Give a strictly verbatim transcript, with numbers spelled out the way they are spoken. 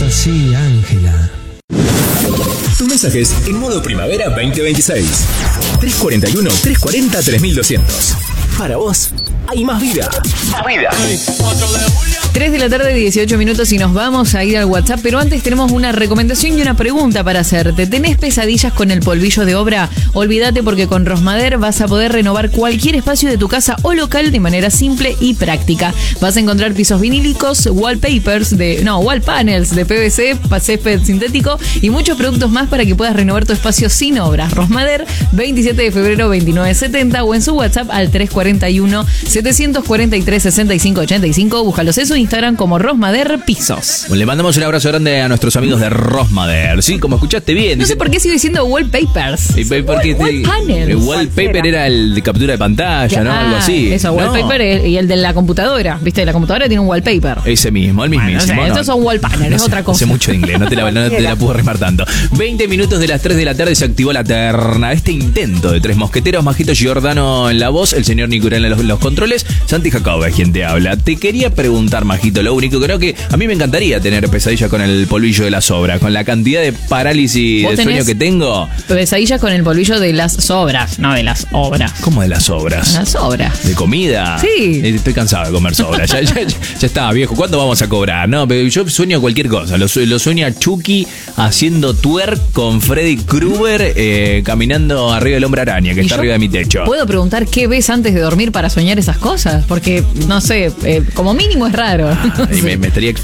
sí, Ángela. Tus mensajes en modo primavera veinte veintiséis. tres cuarenta y uno, tres cuarenta, tres mil doscientos. Para vos, hay más vida. Más vida. tres de la tarde, dieciocho minutos y nos vamos a ir al WhatsApp, pero antes tenemos una recomendación y una pregunta para hacerte. ¿Tenés pesadillas con el polvillo de obra? Olvídate, porque con Rosmader vas a poder renovar cualquier espacio de tu casa o local de manera simple y práctica. Vas a encontrar pisos vinílicos, wallpapers de, no, wall panels de P V C, césped sintético y muchos productos más para que puedas renovar tu espacio sin obras. Rosmader, veintisiete de febrero, veintinueve setenta, o en su WhatsApp al tres cuarenta y uno, setecientos cuarenta y tres, sesenta y cinco ochenta y cinco. Búscalos en su Instagram como Rosmader Pisos. Le mandamos un abrazo grande a nuestros amigos de Rosmader. Sí, como escuchaste bien. No dice, sé por qué sigo diciendo wallpapers. Y porque Wall, wall panels. El wallpaper era el de captura de pantalla, ¿no? Ah, Algo así. Eso, ¿no? wallpaper y el de la computadora. ¿Viste? La computadora tiene un wallpaper. Ese mismo, el mismísimo. Bueno, o sea, no, estos son wall panels, no es sé, otra cosa. Hace mucho de inglés, no te la, no te la puedo rimar tanto. veinte minutos de las tres de la tarde se activó la terna. Este intento de Tres Mosqueteros, Majito Giordano en la voz, el señor Nicurén en los, los controles, Santi Jacob es quien te habla. Te quería preguntar, Majito, lo único, creo que a mí me encantaría tener pesadillas con el polvillo de las sobras, con la cantidad de parálisis de sueño que tengo. Pesadillas con el polvillo de las sobras, no de las obras. ¿Cómo de las sobras? Las sobras. ¿De comida? Sí. Estoy cansado de comer sobras. Ya, ya, ya, ya está, viejo. ¿Cuándo vamos a cobrar? No, pero yo sueño cualquier cosa. Lo, lo sueña Chucky haciendo twerk con Freddy Krueger eh, caminando arriba del hombre araña, que está arriba de mi techo. ¿Puedo preguntar qué ves antes de dormir para soñar esas cosas? Porque, no sé, eh, como mínimo es raro. Ah, y me, me estaría